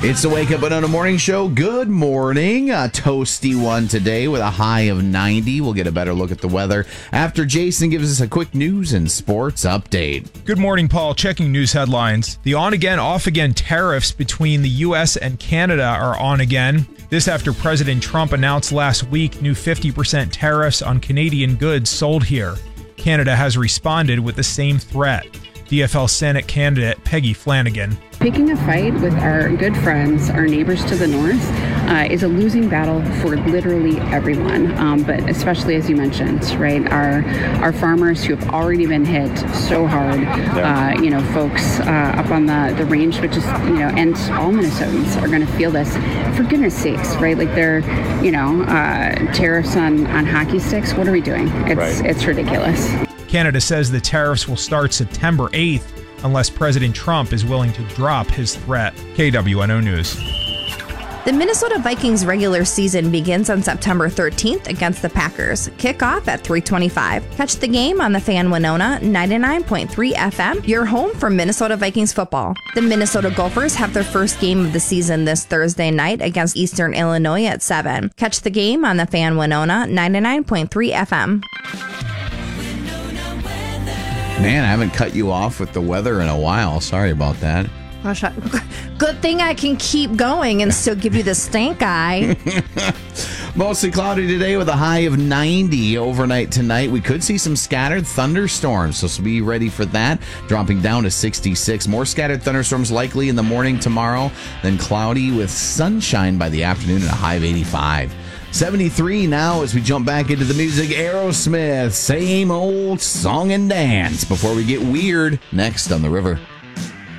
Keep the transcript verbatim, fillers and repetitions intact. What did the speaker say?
It's the Wake Up Banana Morning Show. Good morning. A toasty one today with a high of ninety. We'll get a better look at the weather after Jason gives us a quick news and sports update. Good morning, Paul. Checking news headlines. The on-again, off-again tariffs between the U S and Canada are on again. This after President Trump announced last week new fifty percent tariffs on Canadian goods sold here. Canada has responded with the same threat. D F L Senate candidate Peggy Flanagan. Picking a fight with our good friends, our neighbors to the north, uh, is a losing battle for literally everyone, um, but especially, as you mentioned, right, our our farmers who have already been hit so hard, uh, you know, folks uh, up on the, the range, which is, you know, and all Minnesotans are going to feel this, for goodness sakes, right, like they're, you know, uh, tariffs on, on hockey sticks. What are we doing? It's right. It's ridiculous. Canada says the tariffs will start September eighth unless President Trump is willing to drop his threat. K W N O News. The Minnesota Vikings regular season begins on September thirteenth against the Packers. Kickoff at three twenty-five. Catch the game on the Fan Winona ninety-nine point three F M, your home for Minnesota Vikings football. The Minnesota Gophers have their first game of the season this Thursday night against Eastern Illinois at seven. Catch the game on the Fan Winona ninety-nine point three F M. Man, I haven't cut you off with the weather in a while. Sorry about that. Gosh, I, good thing I can keep going and still give you the stink eye. Mostly cloudy today with a high of ninety. Overnight tonight, we could see some scattered thunderstorms, so be ready for that. Dropping down to sixty-six. More scattered thunderstorms likely in the morning tomorrow, then cloudy with sunshine by the afternoon and a high of eighty-five. seventy-three now as we jump back into the music. Aerosmith, same old song and dance before we get weird next on The River.